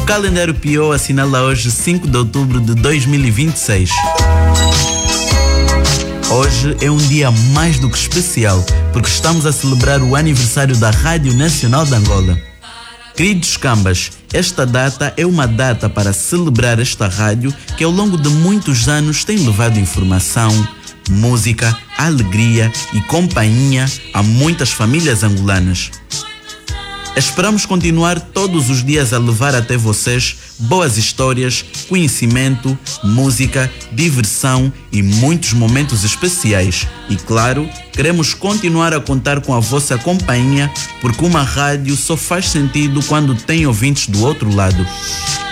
calendário PO assinala hoje 5 de outubro de 2026. Hoje é um dia mais do que especial, porque estamos a celebrar o aniversário da Rádio Nacional de Angola. Queridos Cambas, esta data é uma data para celebrar esta rádio que ao longo de muitos anos tem levado informação, música, alegria e companhia a muitas famílias angolanas. Esperamos continuar todos os dias a levar até vocês boas histórias, conhecimento, música, diversão e muitos momentos especiais. E claro, queremos continuar a contar com a vossa companhia, porque uma rádio só faz sentido quando tem ouvintes do outro lado.